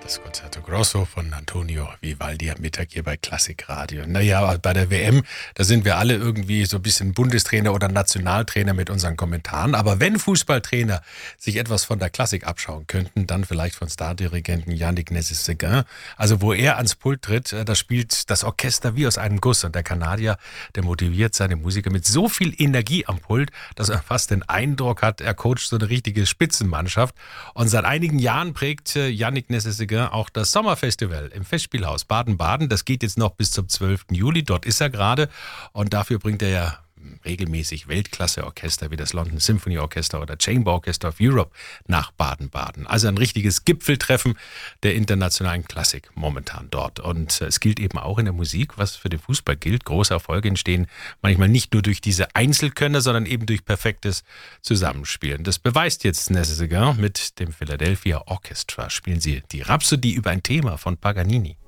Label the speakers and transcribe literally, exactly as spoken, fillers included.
Speaker 1: Das Concerto Grosso von Antonio Vivaldi am Mittag hier bei Klassikradio. Naja, bei der W M, da sind wir alle irgendwie so ein bisschen Bundestrainer oder Nationaltrainer mit unseren Kommentaren. Aber wenn Fußballtrainer sich etwas von der Klassik abschauen könnten, dann vielleicht von Stardirigenten Yannick Nézet-Séguin. Also wo er ans Pult tritt, da spielt das Orchester wie aus einem Guss. Und der Kanadier, der motiviert seine Musiker mit so viel Energie am Pult, dass er fast den Eindruck hat, er coacht so eine richtige Spitzenmannschaft. Und seit einigen Jahren prägt Yannick Nézet-Séguin auch das Sommerfestival im Festspielhaus Baden-Baden. Das geht jetzt noch bis zum zwölften Juli. Dort ist er gerade. Und dafür bringt er ja regelmäßig Weltklasse-Orchester wie das London Symphony Orchester oder Chamber Orchestra of Europe nach Baden-Baden. Also ein richtiges Gipfeltreffen der internationalen Klassik momentan dort. Und es gilt eben auch in der Musik, was für den Fußball gilt. Große Erfolge entstehen manchmal nicht nur durch diese Einzelkönner, sondern eben durch perfektes Zusammenspielen. Das beweist jetzt Nézet-Séguin mit dem Philadelphia Orchestra. Spielen sie die Rhapsodie über ein Thema von Paganini.